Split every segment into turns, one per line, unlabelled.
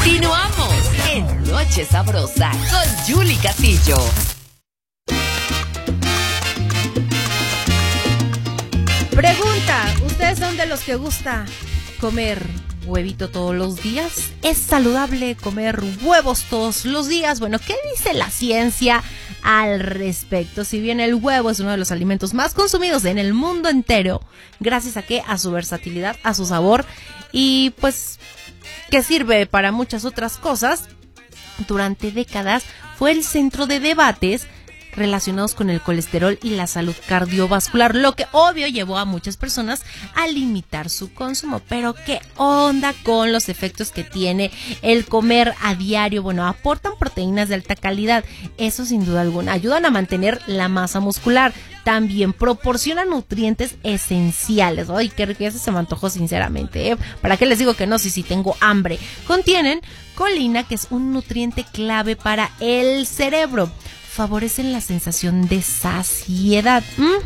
Continuamos en Noche Sabrosa con Yuli Castillo.
Pregunta, ¿ustedes son de los que gusta comer huevito todos los días? ¿Es saludable comer huevos todos los días? Bueno, ¿qué dice la ciencia al respecto? Si bien el huevo es uno de los alimentos más consumidos en el mundo entero, gracias a que a su versatilidad, a su sabor y pues que sirve para muchas otras cosas, durante décadas fue el centro de debates relacionados con el colesterol y la salud cardiovascular, lo que obvio llevó a muchas personas a limitar su consumo. Pero ¿qué onda con los efectos que tiene el comer a diario? Bueno, aportan proteínas de alta calidad, eso sin duda alguna, ayudan a mantener la masa muscular, también proporcionan nutrientes esenciales. Ay, qué rico, ya se me antojó sinceramente, ¿eh? ¿Para qué les digo que no? Si tengo hambre. Contienen colina, que es un nutriente clave para el cerebro. Favorecen la sensación de saciedad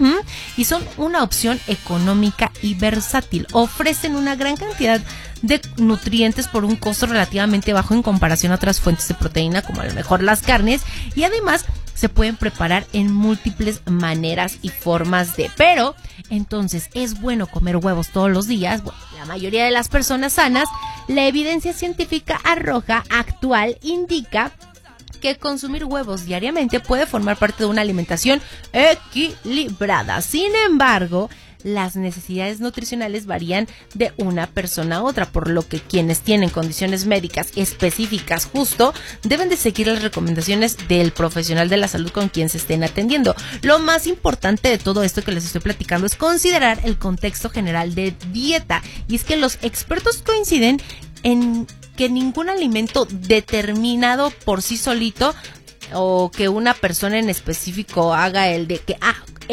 y son una opción económica y versátil. Ofrecen una gran cantidad de nutrientes por un costo relativamente bajo en comparación a otras fuentes de proteína, como a lo mejor las carnes, y además se pueden preparar en múltiples maneras y formas de. Pero, entonces, ¿es bueno comer huevos todos los días? Bueno, la mayoría de las personas sanas, la evidencia científica arroja actual indica que consumir huevos diariamente puede formar parte de una alimentación equilibrada. Sin embargo, las necesidades nutricionales varían de una persona a otra, por lo que quienes tienen condiciones médicas específicas justo deben de seguir las recomendaciones del profesional de la salud con quien se estén atendiendo. Lo más importante de todo esto que les estoy platicando es considerar el contexto general de dieta, y es que los expertos coinciden en que ningún alimento determinado por sí solito o que una persona en específico haga el de que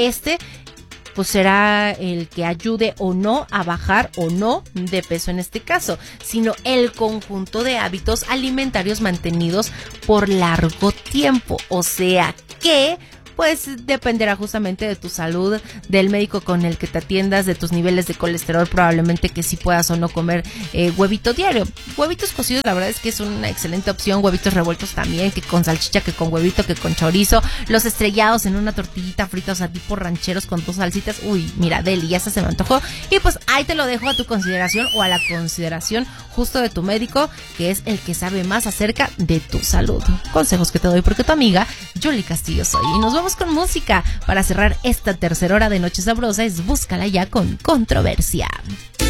pues será el que ayude o no a bajar o no de peso en este caso, sino el conjunto de hábitos alimentarios mantenidos por largo tiempo. O sea que pues dependerá justamente de tu salud, del médico con el que te atiendas, de tus niveles de colesterol, probablemente que sí puedas o no comer huevito diario. Huevitos cocidos, la verdad es que es una excelente opción. Huevitos revueltos también, que con salchicha, que con huevito, que con chorizo. Los estrellados en una tortillita frita, o sea, tipo rancheros con 2 salsitas. Uy, mira, deli, ya se me antojó. Y pues ahí te lo dejo a tu consideración o a la consideración justo de tu médico, que es el que sabe más acerca de tu salud. Consejos que te doy porque tu amiga Yuli Castillo soy. Y nos vamos con música para cerrar esta tercera hora de Noche Sabrosa. Es Búscala Ya con Controversia.